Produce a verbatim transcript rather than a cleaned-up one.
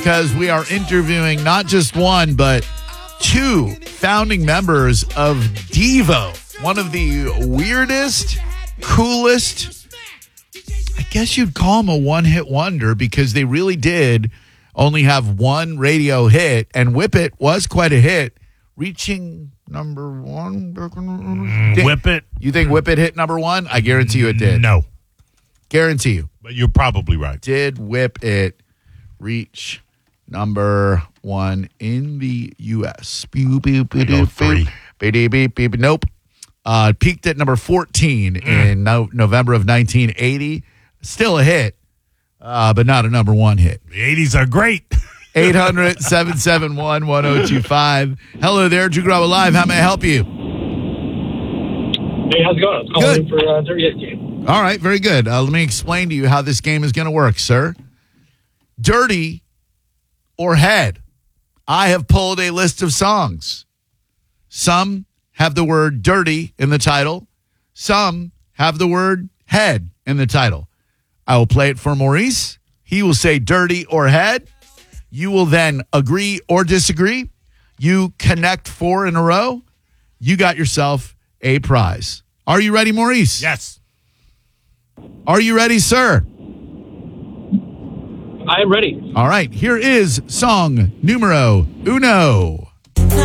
because we are interviewing not just one, but two founding members of Devo, one of the weirdest, coolest, I guess you'd call them a one-hit wonder because they really did only have one radio hit, and Whip It was quite a hit, reaching number one. Mm, Whip It. You think Whip It hit number one? I guarantee you it did. No. Guarantee you. But you're probably right. Did Whip It reach number one in the U S? Beep, beep, beep, go three. Beep, beep, beep, beep. Nope. Uh, peaked at number fourteen mm. in no- November of nineteen eighty. Still a hit, uh, but not a number one hit. The eighties are great. eight hundred, seven seven one, one oh two five. Hello there, Drew Garabo Live. How may I help you? Hey, how's it going? I'm calling Good. in for uh, Dirty Hit Game. All right, very good. Uh, let me explain to you how this game is going to work, sir. Dirty or head? I have pulled a list of songs. Some have the word dirty in the title. Some have the word head in the title. I will play it for Maurice. He will say dirty or head. You will then agree or disagree. You connect four in a row. You got yourself a prize. Are you ready, Maurice? Yes. Are you ready, sir? I am ready. All right. Here is song numero uno.